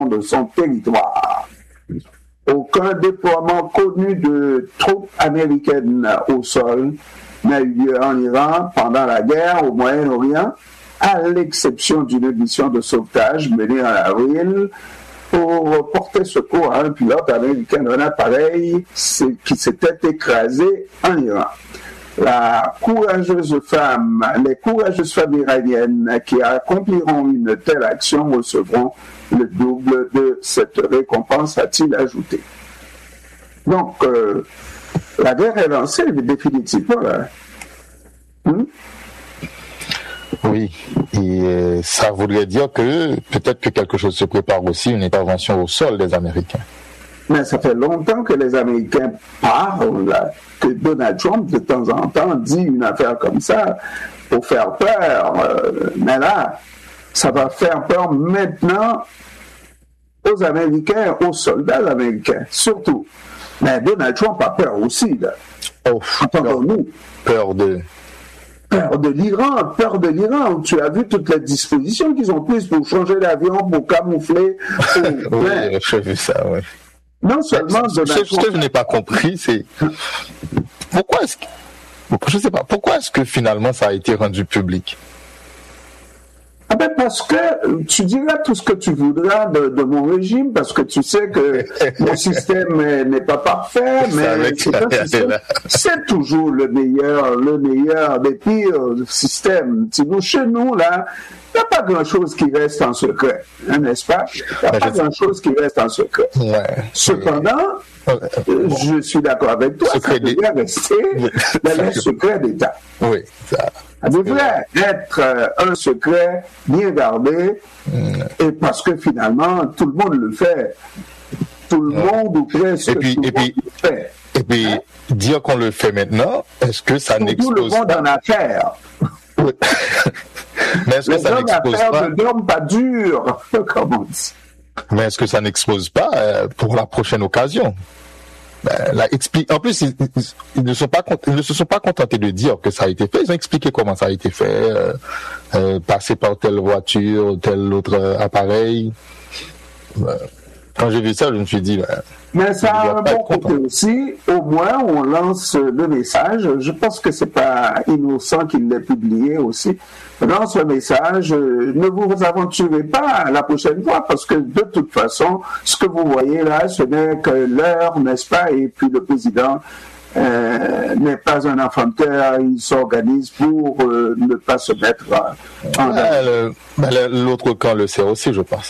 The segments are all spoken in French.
de son territoire. Aucun déploiement connu de troupes américaines au sol n'a eu lieu en Iran pendant la guerre au Moyen-Orient, à l'exception d'une mission de sauvetage menée en avril pour porter secours à un pilote américain d'un appareil qui s'était écrasé en Iran. Les courageuses femmes iraniennes qui accompliront une telle action recevront le double de cette récompense, a-t-il ajouté. Donc, la guerre est lancée définitivement. Oui, et ça voudrait dire que peut-être que quelque chose se prépare aussi, une intervention au sol des Américains. Mais ça fait longtemps que les Américains parlent, que Donald Trump, de temps en temps, dit une affaire comme ça pour faire peur. Mais là, ça va faire peur maintenant aux Américains, aux soldats américains, surtout. Mais Donald Trump a peur aussi, là. Oh, entendons-nous. Peur de l'Iran. Tu as vu toutes les dispositions qu'ils ont prises pour changer l'avion, pour camoufler. Oui, j'ai vu ça, oui. Non seulement Donald Trump... Ce que je n'ai pas compris, c'est pourquoi est-ce que finalement ça a été rendu public? Ah ben parce que tu diras tout ce que tu voudras de mon régime, parce que tu sais que mon système n'est pas parfait, mais c'est toujours le meilleur des pires systèmes. Chez nous, là, il n'y a pas grand-chose qui reste en secret, hein, n'est-ce pas? Il n'y a pas grand-chose qui reste en secret. Ouais. Cependant, je suis d'accord avec toi, ça devrait rester le secret d'État. Oui, ça... Ça devrait être un secret bien gardé, et parce que finalement, tout le monde le fait. Tout le monde ou presque tout le monde le fait. Et puis, dire qu'on le fait maintenant, est-ce que ça n'expose pas... Tout le monde en affaires. Oui. Mais est-ce que ça n'expose pas... ne dorment pas dur, comme on dit. Mais est-ce que ça n'expose pas pour la prochaine occasion? En plus, ils ne se sont pas contentés de dire que ça a été fait. Ils ont expliqué comment ça a été fait, passer par telle voiture, tel autre appareil. Quand j'ai vu ça, je me suis dit... Mais ça a un bon côté aussi. Au moins, on lance le message. Je pense que c'est pas innocent qu'il l'ait publié aussi. Lance le message. Ne vous aventurez pas la prochaine fois, parce que de toute façon, ce que vous voyez là, ce n'est que l'heure, n'est-ce pas? Et puis le président n'est pas un enfant de cœur. Il s'organise pour ne pas se mettre en danger. L'autre camp le sait aussi, je pense.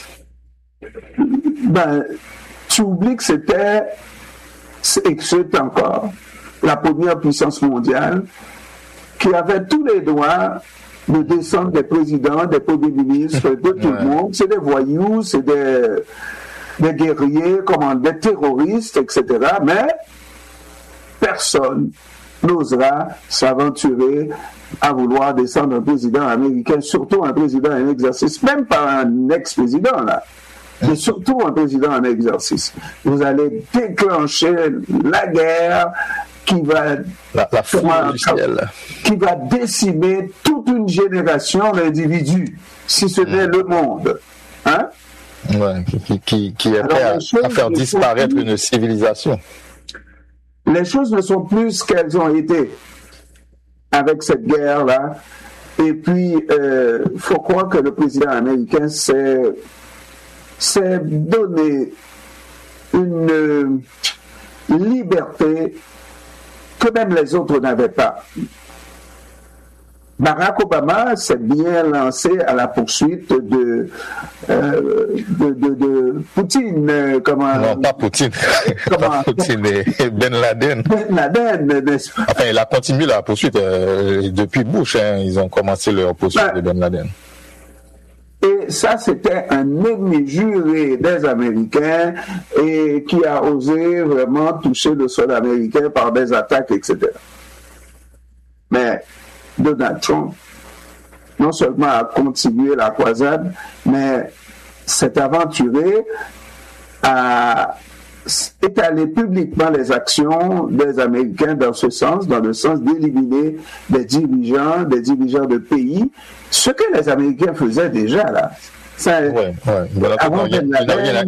Tu oublies que c'était et que c'est encore la première puissance mondiale qui avait tous les droits de descendre des présidents, des premiers ministres, de tout le monde. C'est des voyous, c'est des guerriers, des terroristes, etc. Mais personne n'osera s'aventurer à vouloir descendre un président américain, surtout un président en exercice, même pas un ex-président, là. Mais surtout un président en exercice. Vous allez déclencher la guerre qui va qui va décimer toute une génération d'individus, si ce n'est le monde. Hein? Ouais, qui est prêt à faire disparaître une civilisation. Les choses ne sont plus ce qu'elles ont été avec cette guerre-là. Et puis, il faut croire que le président américain s'est donné une liberté que même les autres n'avaient pas. Barack Obama s'est bien lancé à la poursuite de Poutine. Non, pas Poutine. Pas Poutine, Ben Laden. Ben Laden, n'est-ce pas? Enfin, il a continué la poursuite depuis Bush. Ils ont commencé leur poursuite de Ben Laden. Et ça, c'était un ennemi juré des Américains et qui a osé vraiment toucher le sol américain par des attaques, etc. Mais Donald Trump, non seulement a continué la croisade, mais s'est aventuré à étaler publiquement les actions des Américains dans ce sens, dans le sens d'éliminer des dirigeants de pays, ce que les Américains faisaient déjà là. Avant Ben Laden,